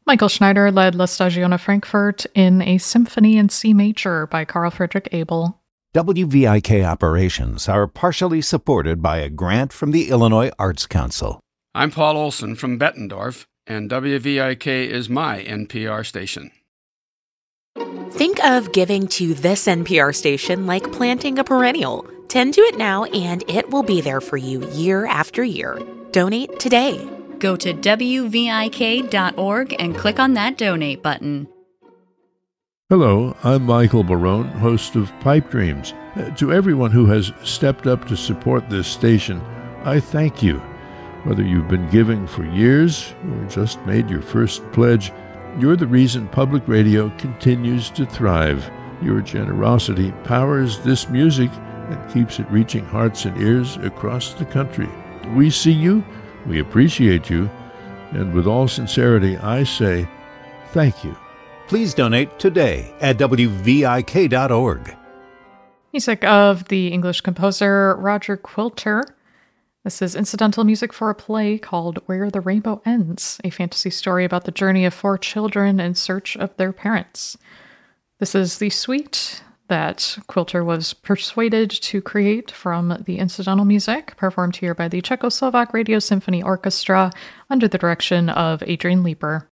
Michael Schneider led La Stagione Frankfurt in a symphony in C major by Carl Friedrich Abel. WVIK operations are partially supported by a grant from the Illinois Arts Council. I'm Paul Olson from Bettendorf, and WVIK is my NPR station. Think of giving to this NPR station like planting a perennial. Tend to it now, and it will be there for you year after year. Donate today. Go to WVIK.org and click on that donate button. Hello, I'm Michael Barone, host of Pipe Dreams. To everyone who has stepped up to support this station, I thank you. Whether you've been giving for years or just made your first pledge, you're the reason public radio continues to thrive. Your generosity powers this music and keeps it reaching hearts and ears across the country. We see you, we appreciate you, and with all sincerity, I say thank you. Please donate today at WVIK.org. Music of the English composer Roger Quilter. This is incidental music for a play called Where the Rainbow Ends, a fantasy story about the journey of 4 children in search of their parents. This is the suite that Quilter was persuaded to create from the incidental music, performed here by the Czechoslovak Radio Symphony Orchestra under the direction of Adrian Leeper.